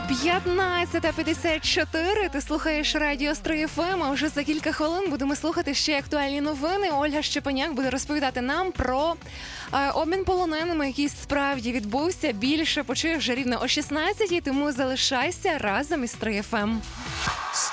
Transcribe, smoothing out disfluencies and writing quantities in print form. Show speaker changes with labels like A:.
A: 15:54. Ти слухаєш радіо Стрий ФМ, а вже за кілька хвилин будемо слухати ще актуальні новини. Ольга Щепеняк буде розповідати нам про обмін полоненими, який справді відбувся. Більше почуєш вже рівно о 16:00, тому залишайся разом із Стрий ФМ.